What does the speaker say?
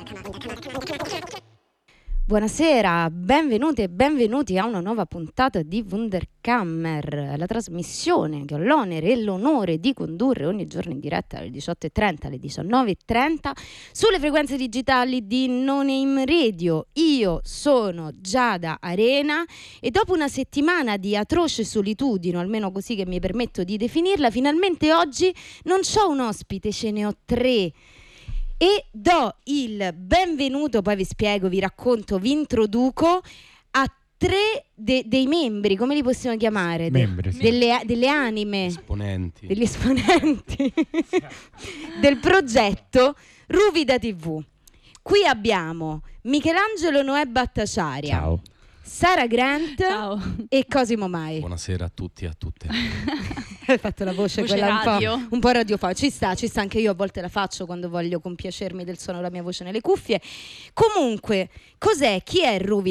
Buonasera, benvenuti e benvenuti a una nuova puntata di Wunderkammer, la trasmissione che ho l'onere e l'onore di condurre ogni giorno in diretta alle 18:30, alle 19:30 sulle frequenze digitali di No Name Radio. Io sono Giada Arena e dopo una settimana di atroce solitudine, almeno così che mi permetto di definirla, finalmente oggi non c'ho un ospite, ce ne ho 3. E do il benvenuto, poi vi spiego, vi racconto, vi introduco a 3 dei membri, come li possiamo chiamare? Membri, sì. Delle anime, Esponenti. degli esponenti del progetto Ruvida TV. Qui abbiamo Michelangelo Noè Battaciaria, Ciao. Sara Grant. Ciao. E Cosimo Mai. Buonasera a tutti e a tutte. Hai fatto la voce quella radio. un po' radiofonica. Ci sta, anche io a volte la faccio quando voglio compiacermi del suono della mia voce nelle cuffie. Comunque, cos'è? Chi è Ruvida?